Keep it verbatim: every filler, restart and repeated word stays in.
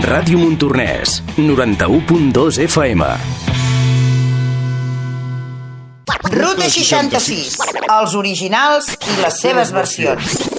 Ràdio Montornès, noranta-u punt dos F M. Ruta seixanta-sis, els originals i les seves versions.